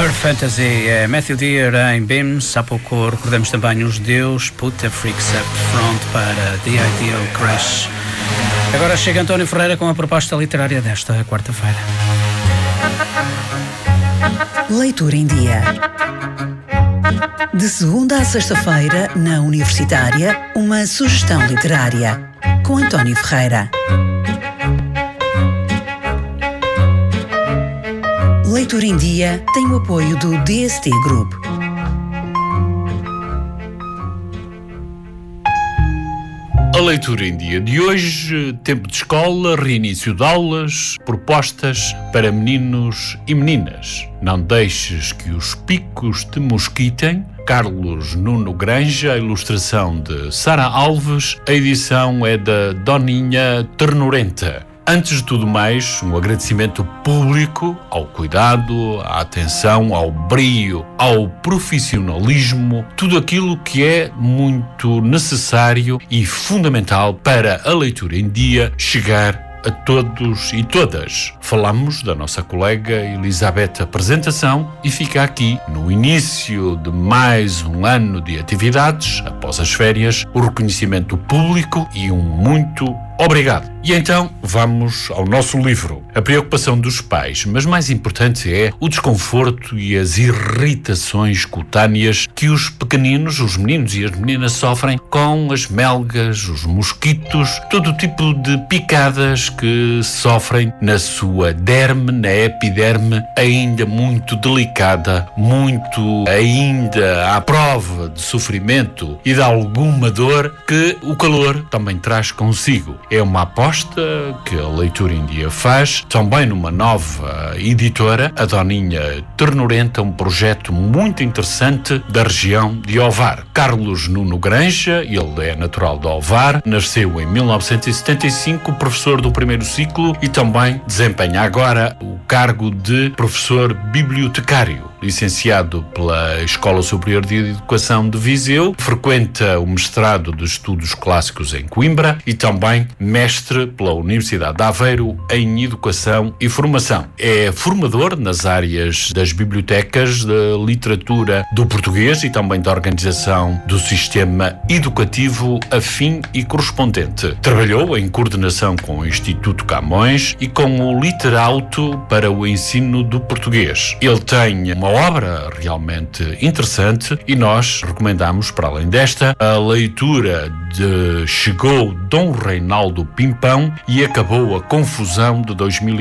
Her Fantasy, Matthew Deere em Beams. Há pouco recordamos também os Deus, Put the Freaks Up Front para The Ideal Crash. Agora chega António Ferreira com a proposta literária desta quarta-feira. Leitura em Dia. De segunda a sexta-feira, na Universitária, uma sugestão literária, com António Ferreira. Leitura em Dia tem o apoio do DST Group. A leitura em dia de hoje, tempo de escola, reinício de aulas, propostas para meninos e meninas. Não deixes que os picos te mosquitem. Carlos Nuno Granja, a ilustração de Sara Alves, a edição é da Doninha Ternurenta. Antes de tudo mais, um agradecimento público ao cuidado, à atenção, ao brio, ao profissionalismo, tudo aquilo que é muito necessário e fundamental para a leitura em dia chegar a todos e todas. Falamos da nossa colega Elizabeth Apresentação e fica aqui, no início de mais um ano de atividades, após as férias, o reconhecimento público e um muito obrigado. E então, vamos ao nosso livro. A preocupação dos pais, mas mais importante é o desconforto e as irritações cutâneas que os pequeninos, os meninos e as meninas sofrem com as melgas, os mosquitos, todo o tipo de picadas que sofrem na sua derme, na epiderme, ainda muito delicada, muito ainda à prova de sofrimento e de alguma dor que o calor também traz consigo. É uma aposta que a Leitura em Dia faz, também numa nova editora, a Doninha Ternurenta, um projeto muito interessante da região de Ovar. Carlos Nuno Granja, ele é natural de Ovar, nasceu em 1975, professor do primeiro ciclo e também desempenha agora o cargo de professor bibliotecário. Licenciado pela Escola Superior de Educação de Viseu, frequenta o mestrado de Estudos Clássicos em Coimbra e também mestre pela Universidade de Aveiro em Educação e Formação. É formador nas áreas das bibliotecas, da literatura do português e também da organização do sistema educativo afim e correspondente. Trabalhou em coordenação com o Instituto Camões e com o Literauto para o ensino do português. Ele tem uma obra realmente interessante e nós recomendamos, para além desta, a leitura de Chegou Dom Reinaldo Pimpão e Acabou a Confusão de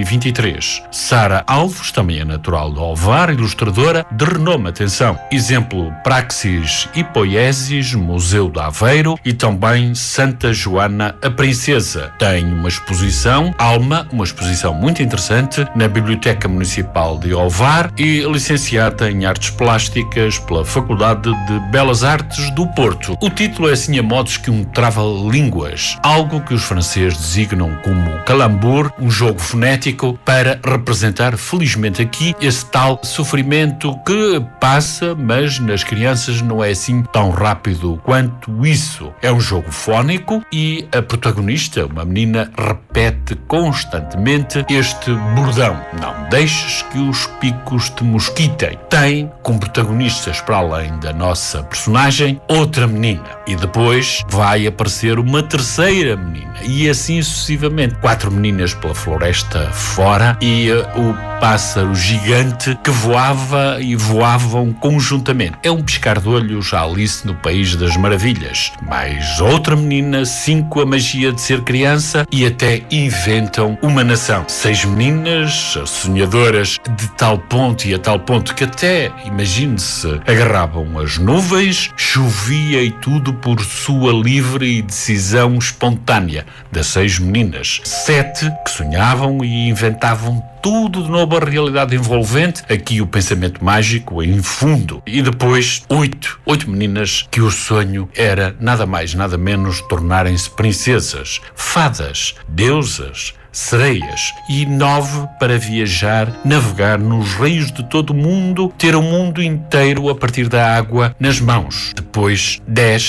2023. Sara Alves, também é natural de Ovar, ilustradora de renome. Atenção, exemplo Praxis e Poiesis, Museu de Aveiro e também Santa Joana a Princesa. Tem uma exposição, Alma, uma exposição muito interessante, na Biblioteca Municipal de Ovar e licenciada em Artes Plásticas pela Faculdade de Belas Artes do Porto. O título é assim a modos que um trava-línguas, algo que os franceses designam como calembour, um jogo fonético para representar felizmente aqui esse tal sofrimento que passa, mas nas crianças não é assim tão rápido quanto isso. É um jogo fónico e a protagonista, uma menina, repete constantemente este bordão: não deixes que os picos te mosquitem. Tem como protagonistas, para além da nossa personagem, outra menina e depois vai aparecer uma terceira menina e assim sucessivamente. 4 meninas pela floresta fora e o pássaro gigante que voava e voavam conjuntamente. É um piscar de olhos a Alice no País das Maravilhas. Mais outra menina, 5 a magia de ser criança e até inventam uma nação. 6 meninas sonhadoras de tal ponto e a tal ponto que até, imagine-se, agarravam as nuvens, chovia e tudo por sua livre decisão espontânea das 6 meninas. 7 que sonhavam e inventavam tudo de novo, a realidade envolvente, aqui o pensamento mágico em fundo. E depois 8 meninas que o sonho era nada mais, nada menos tornarem-se princesas, fadas, deusas, sereias, e 9 para viajar, navegar nos rios de todo o mundo, ter o mundo inteiro a partir da água nas mãos. Depois 10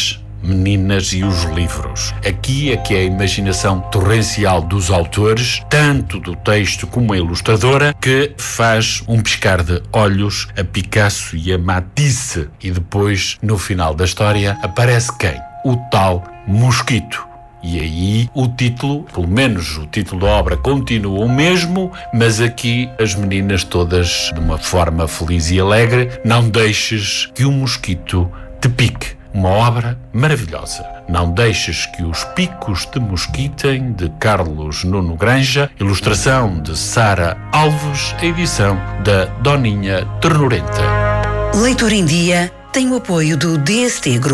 Meninas e os livros. Aqui é que é a imaginação torrencial dos autores, tanto do texto como a ilustradora, que faz um piscar de olhos a Picasso e a Matisse. E depois, no final da história, aparece quem? O tal mosquito. E aí o título, pelo menos o título da obra, continua o mesmo, mas aqui as meninas todas de uma forma feliz e alegre. Não deixes que o mosquito te pique. Uma obra maravilhosa. Não deixes que os picos te mosquitem, de Carlos Nuno Granja, ilustração de Sara Alves, edição da Doninha Ternurenta. Leitura em Dia tem o apoio do DST Group.